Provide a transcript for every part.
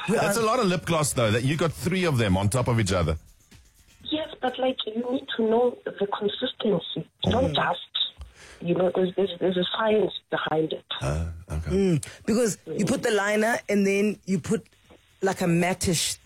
That's a lot of lip gloss, though. That you got 3 of them on top of each other. Yes, but like you need to know the consistency. Don't just, there's a science behind it. Okay. Because you put the liner and then you put like a mattish.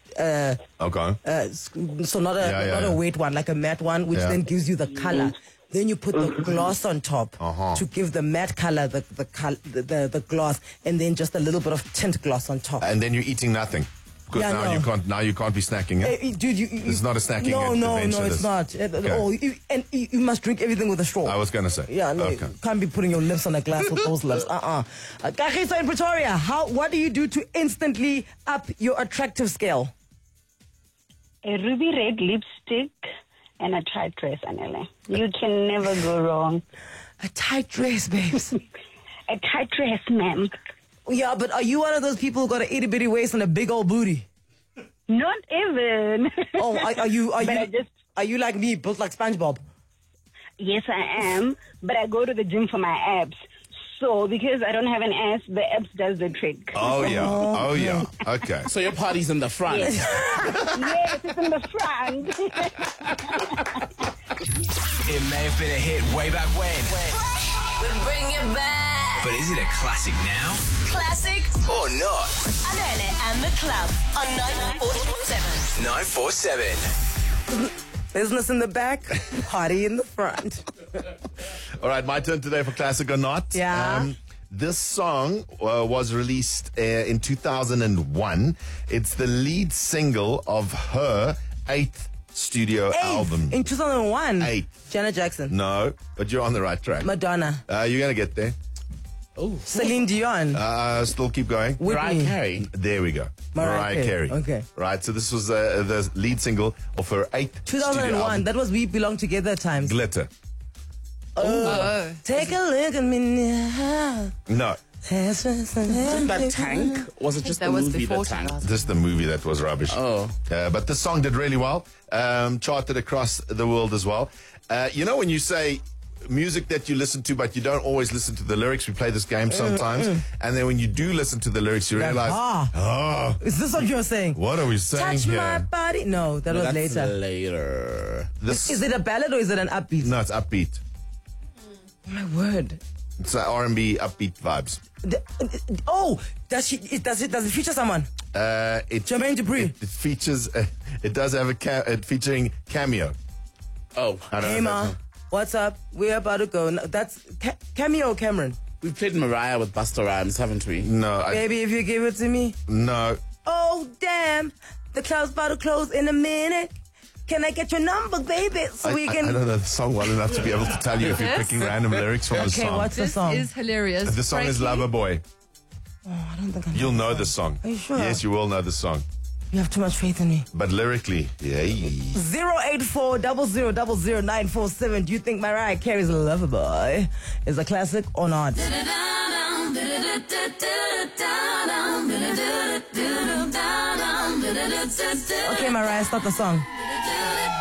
So not a wet one, like a matte one, which then gives you the color. Then you put the gloss on top to give the matte color, the gloss, and then just a little bit of tint gloss on top. And then you're eating nothing. Because you can't be snacking it. Dude, it's not a snacking No, it's not. And you must drink everything with a straw. I was going to say. Yeah, no, you can't be putting your lips on a glass with those lips. Kagiso in Pretoria, what do you do to instantly up your attractive scale? A ruby red lipstick and a tight dress, Anele. You can never go wrong. A tight dress, babes. A tight dress, ma'am. Yeah, but are you one of those people who got an itty bitty waist and a big old booty? Not even. Oh, are you like me, built like SpongeBob? Yes, I am. But I go to the gym for my abs. So, because I don't have an ass, the abs does the trick. Oh, yeah. Okay. So your party's in the front. Yes, yes, it's in the front. It may have been a hit way back when. We'll bring it back. But is it a classic now? Classic Or not? Anele and the Club on 947. 947. Business in the back, party in the front. All right, my turn today for Classic or Not. Yeah. This song was released in 2001. It's the lead single of her 8th studio album. In 2001? 8. Janet Jackson. No, but you're on the right track. Madonna. You're going to get there. Oh, Celine Dion. Still keep going. Mariah Carey. There we go. Mariah Carey. Okay. Right, so this was the lead single of her 8th 2001. studio album. That was We Belong Together times. Glitter. Take a look at me now. No. Didn't that Tank? Was it just the movie that Tank? This is the movie that was rubbish. Oh. But this song did really well. Charted across the world as well. When you say music that you listen to, but you don't always listen to the lyrics. We play this game sometimes. And then when you do listen to the lyrics, you realize, is this what you're saying? What are we saying Touch here? my body. No, that was later. Later. Is it a ballad or is it an upbeat? No, it's upbeat. Oh, my word. It's R&B upbeat vibes. Does it feature someone? Jermaine Dupri. It features. It does have a featuring cameo. Oh, I don't Hey know. ma, what's up? We're about to go. No, that's cameo Cameron. we played Mariah with Busta Rhymes, haven't we? No, Baby, if you give it to me. no. Oh damn, the club's about to close in a minute. Can I get your number, baby, so we can? I don't know the song well enough to be able to tell you if you're picking random lyrics from the Okay, song. what's the This song? is hilarious. The song is Frankie? Loverboy. Oh, I don't think I know. You'll know the song. Are you sure? Yes, you will know the song. You have too much faith in me. But lyrically, yeah. 084-000947. Do you think Mariah Carey's Loverboy is a classic or not? Okay, Mariah, start the song.